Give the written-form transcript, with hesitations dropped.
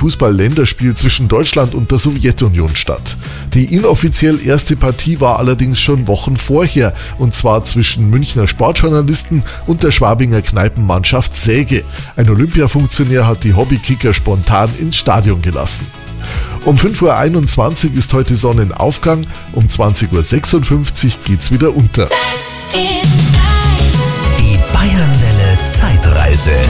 Fußball-Länderspiel zwischen Deutschland und der Sowjetunion statt. Die inoffiziell erste Partie war allerdings schon Wochen vorher, und zwar zwischen Münchner Sportjournalisten und der Schwabinger Kneipenmannschaft Säge. Ein Olympiafunktionär hat die Hobbykicker spontan ins Stadion gelassen. Um 5:21 Uhr ist heute Sonnenaufgang, um 20:56 Uhr geht's wieder unter. Die Bayernwelle Zeitreise.